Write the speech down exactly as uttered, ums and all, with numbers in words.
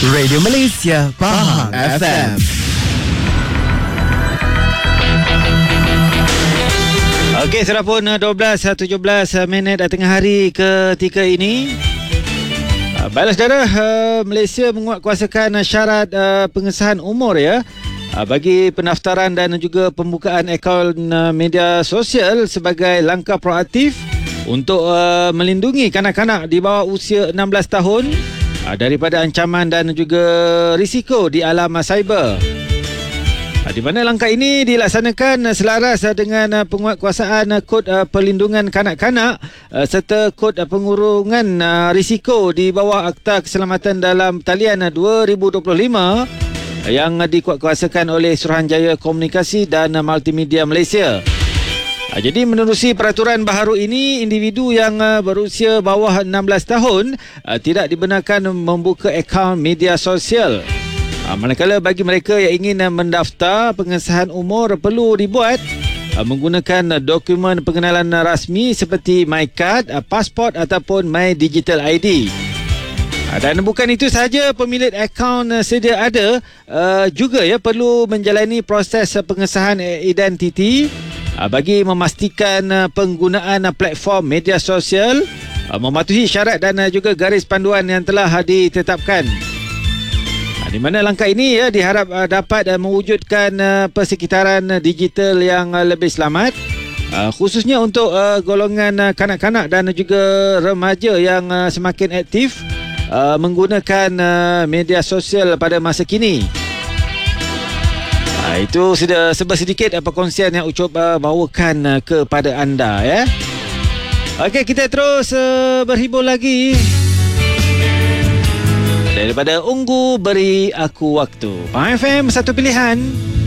Radio Malaysia Pahang F M. Okey, sudah pun dua belas tujuh belas minit tengah hari ketika ini. Baiklah saudara, Malaysia menguatkuasakan syarat pengesahan umur ya bagi pendaftaran dan juga pembukaan akaun media sosial sebagai langkah proaktif untuk melindungi kanak-kanak di bawah usia enam belas tahun daripada ancaman dan juga risiko di alam cyber. Di mana langkah ini dilaksanakan selaras dengan penguatkuasaan kod perlindungan kanak-kanak serta kod pengurungan risiko di bawah Akta Keselamatan dalam Talian dua ribu dua puluh lima yang dikuatkuasakan oleh Suruhanjaya Komunikasi dan Multimedia Malaysia. Jadi menerusi peraturan baharu ini, individu yang berusia bawah enam belas tahun tidak dibenarkan membuka akaun media sosial. Manakala bagi mereka yang ingin mendaftar, pengesahan umur perlu dibuat menggunakan dokumen pengenalan rasmi seperti MyCard, pasport ataupun My Digital I D. Dan bukan itu sahaja, pemilik akaun sedia ada juga ya perlu menjalani proses pengesahan identiti bagi memastikan penggunaan platform media sosial mematuhi syarat dan juga garis panduan yang telah ditetapkan. Di mana langkah ini ya diharap uh, dapat uh, mewujudkan uh, persekitaran uh, digital yang uh, lebih selamat, uh, khususnya untuk uh, golongan uh, kanak-kanak dan juga remaja yang uh, semakin aktif uh, menggunakan uh, media sosial pada masa kini. Uh, itu sudah sebab sedikit uh, perkongsian yang Ucup uh, bawakan uh, kepada anda ya. Okey, kita terus uh, berhibur lagi. Daripada Unggu Beri Aku Waktu, Pahang F M, satu pilihan.